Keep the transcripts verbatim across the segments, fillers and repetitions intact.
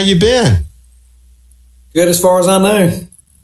you been? Good as far as I know.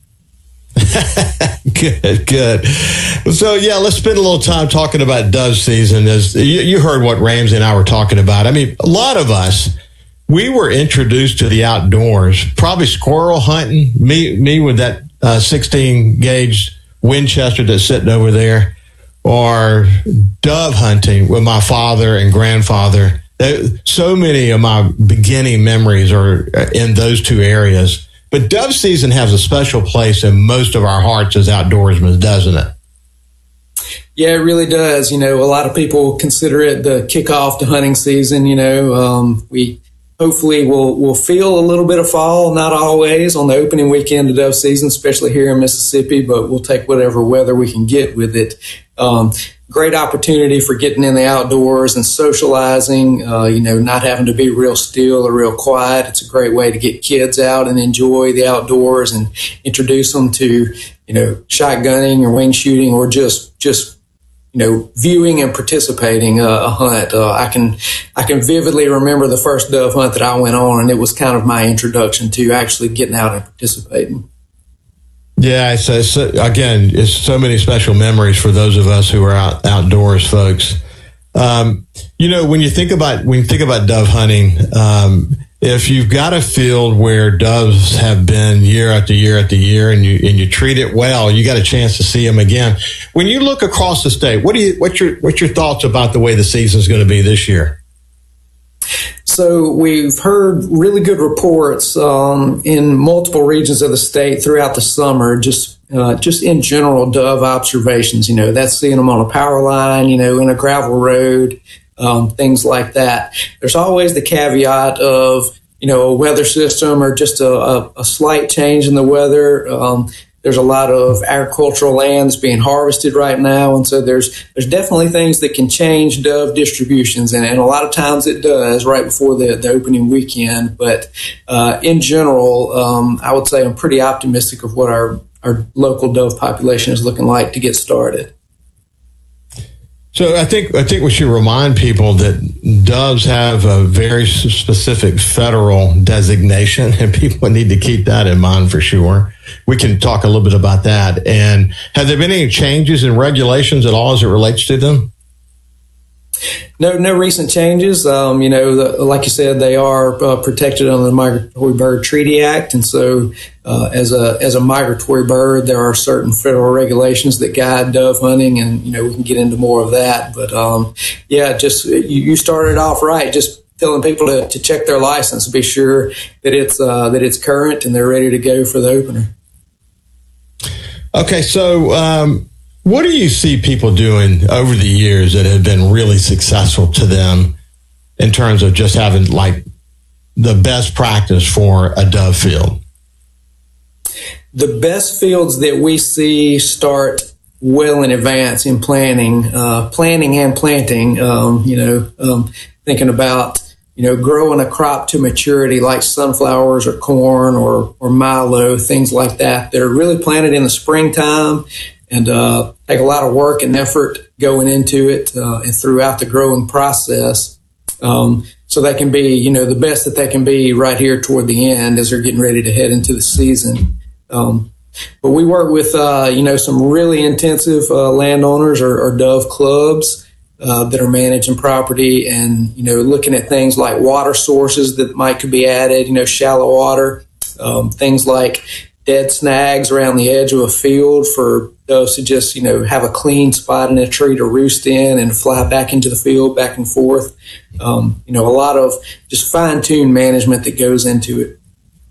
Good, good. So, yeah, let's spend a little time talking about dove season. As you, you heard what Ramsey and I were talking about. I mean, a lot of us, we were introduced to the outdoors, probably squirrel hunting, me me with that uh, sixteen gauge Winchester that's sitting over there, or dove hunting with my father and grandfather. So many of my beginning memories are in those two areas. But dove season has a special place in most of our hearts as outdoorsmen, doesn't it? Yeah, it really does. You know, a lot of people consider it the kickoff to hunting season. You know, um, we hopefully will will feel a little bit of fall, not always, on the opening weekend of dove season, especially here in Mississippi, but we'll take whatever weather we can get with it. Um, great opportunity for getting in the outdoors and socializing, uh, you know, not having to be real still or real quiet. It's a great way to get kids out and enjoy the outdoors and introduce them to, you know, shotgunning or wing shooting or just, just, you know, viewing and participating uh, a hunt. Uh, I can, I can vividly remember the first dove hunt that I went on, and it was kind of my introduction to actually getting out and participating. Yeah, it's, it's again, it's so many special memories for those of us who are out outdoors, folks. Um, you know, when you think about when you think about dove hunting, um, if you've got a field where doves have been year after year after year, and you and you treat it well, you got a chance to see them again. When you look across the state, what do you what's your what's your thoughts about the way the season is going to be this year? So we've heard really good reports um, in multiple regions of the state throughout the summer, just uh, just in general dove observations. You know, that's seeing them on a power line, you know, in a gravel road, um, things like that. There's always the caveat of, you know, a weather system or just a, a, a slight change in the weather. Um, There's a lot of agricultural land that's being harvested right now. And so there's there's definitely things that can change dove distributions. And, and a lot of times it does right before the, the opening weekend. But uh, in general, um, I would say I'm pretty optimistic of what our, our local dove population is looking like to get started. So I think I think we should remind people that doves have a very specific federal designation, and people need to keep that in mind for sure. We can talk a little bit about that. And have there been any changes in regulations at all as it relates to them? No, no recent changes. Um, you know, the, like you said, they are uh, protected under the Migratory Bird Treaty Act, and so uh, as a as a migratory bird, there are certain federal regulations that guide dove hunting, and you know we can get into more of that. But um, yeah, just you, you started off right, just telling people to, to check their license, be sure that it's uh, that it's current and they're ready to go for the opener. Okay, so. Um What do you see people doing over the years that have been really successful to them in terms of just having like the best practice for a dove field? The best fields that we see start well in advance in planning, uh, planning and planting, um, you know, um, thinking about, you know, growing a crop to maturity like sunflowers or corn or, or milo, things like that, that are really planted in the springtime. And uh, take a lot of work and effort going into it uh, and throughout the growing process. Um, so they can be, you know, the best that they can be right here toward the end as they're getting ready to head into the season. Um, but we work with, uh, you know, some really intensive uh, landowners or, or dove clubs uh, that are managing property and, you know, looking at things like water sources that might could be added, you know, shallow water, um, things like dead snags around the edge of a field for doves to just, you know, have a clean spot in a tree to roost in and fly back into the field, back and forth. Um, you know, a lot of just fine-tuned management that goes into it.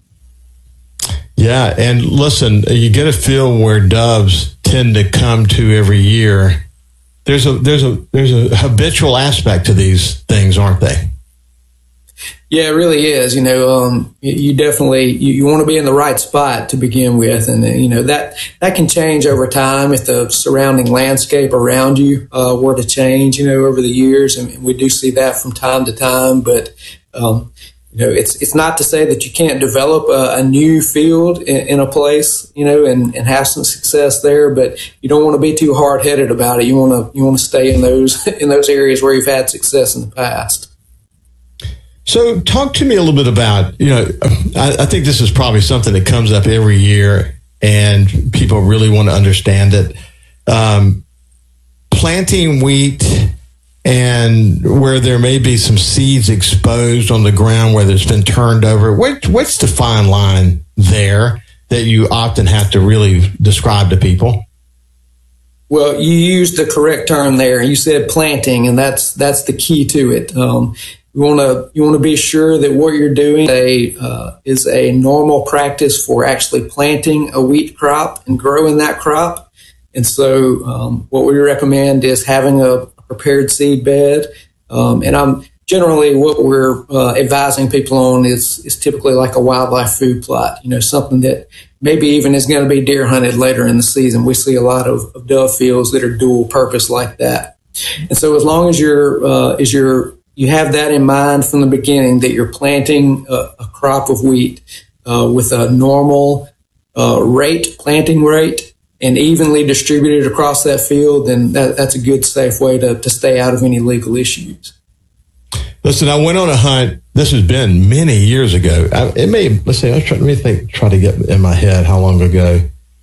Yeah, and listen, you get a field where doves tend to come to every year. There's a there's a there's a habitual aspect to these things, aren't they? Yeah, it really is. You know, um, you definitely, you, you want to be in the right spot to begin with. And, you know, that, that can change over time if the surrounding landscape around you, uh, were to change, you know, over the years. And we do see that from time to time, but, um, you know, it's, it's not to say that you can't develop a, a new field in, in a place, you know, and, and have some success there, but you don't want to be too hard headed about it. You want to, you want to stay in those, in those areas where you've had success in the past. So talk to me a little bit about, you know, I, I think this is probably something that comes up every year and people really want to understand it. Um, planting wheat and where there may be some seeds exposed on the ground where it's been turned over. What, what's the fine line there that you often have to really describe to people? Well, you used the correct term there. You said planting, and that's that's the key to it. Um, you want to you want to be sure that what you're doing a, uh, is a normal practice for actually planting a wheat crop and growing that crop. And so, um, what we recommend is having a prepared seed bed. Um, and I'm generally what we're uh, advising people on is is typically like a wildlife food plot. You know, something that maybe even is going to be deer hunted later in the season. We see a lot of, of dove fields that are dual purpose like that. And so as long as you're, uh, as you're, you have that in mind from the beginning that you're planting a, a crop of wheat, uh, with a normal, uh, rate, planting rate and evenly distributed across that field, then that, that's a good, safe way to, to stay out of any legal issues. Listen, I went on a hunt. This has been many years ago. I, it may, let's see, I was trying, let me think, try to get in my head how long ago.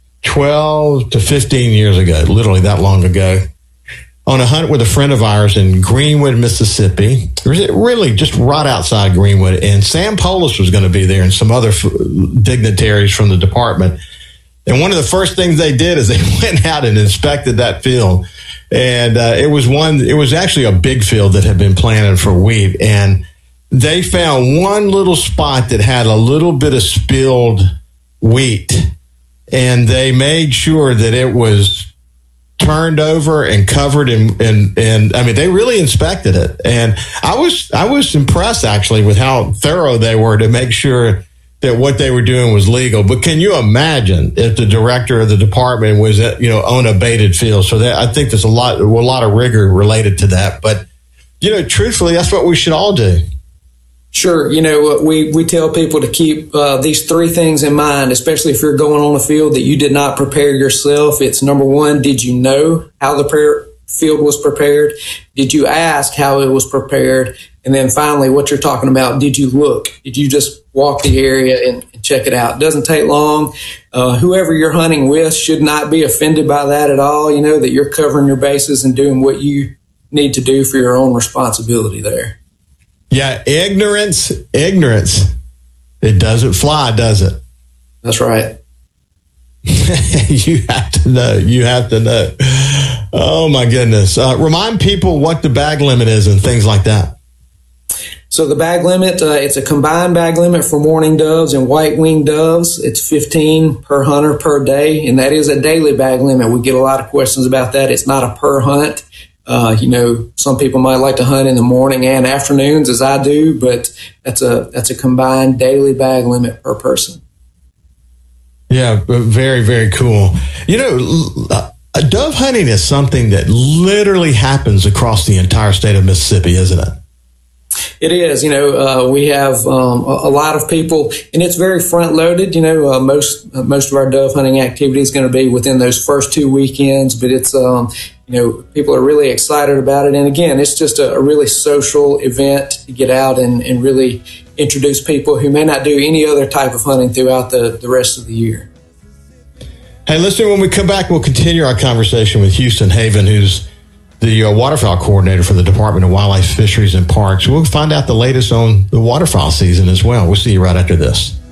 twelve to fifteen years ago, literally that long ago, on a hunt with a friend of ours in Greenwood, Mississippi. Really just right outside Greenwood. And Sam Polis was going to be there and some other f- dignitaries from the department. And one of the first things they did is they went out and inspected that field. And uh, it was one, it was actually a big field that had been planted for wheat. And they found one little spot that had a little bit of spilled wheat. And they made sure that it was turned over and covered. And, and, and I mean, they really inspected it. And I was, I was impressed actually with how thorough they were to make sure that what they were doing was legal. But can you imagine if the director of the department was, you know, on a baited field? So that, I think there's a lot, a lot of rigor related to that. But, you know, truthfully, that's what we should all do. Sure. You know, we, we tell people to keep uh, these three things in mind, especially if you're going on a field that you did not prepare yourself. It's number one, did you know how the prayer field was prepared? Did you ask how it was prepared? And then finally, what you're talking about, did you look? Did you just walk the area and, and check it out? It doesn't take long. Uh, whoever you're hunting with should not be offended by that at all. You know, that you're covering your bases and doing what you need to do for your own responsibility there. Yeah, ignorance, ignorance. It doesn't fly, does it? That's right. You have to know. You have to know. Oh, my goodness. Uh, remind people what the bag limit is and things like that. So the bag limit, uh, it's a combined bag limit for mourning doves and white-winged doves. It's fifteen per hunter per day, and that is a daily bag limit. We get a lot of questions about that. It's not a per hunt. Uh, you know, some people might like to hunt in the morning and afternoons, as I do, but that's a that's a combined daily bag limit per person. Yeah, very, very cool. You know, uh, dove hunting is something that literally happens across the entire state of Mississippi, isn't it? It is. You know, uh, we have um, a, a lot of people, and it's very front loaded. You know, uh, most uh, most of our dove hunting activity is going to be within those first two weekends, but it's, um, you know, people are really excited about it. And again, it's just a, a really social event to get out and, and really introduce people who may not do any other type of hunting throughout the, the rest of the year. Hey, listen, when we come back, we'll continue our conversation with Houston Haven, who's the uh, waterfowl coordinator for the Department of Wildlife, Fisheries, and Parks. We'll find out the latest on the waterfowl season as well. We'll see you right after this.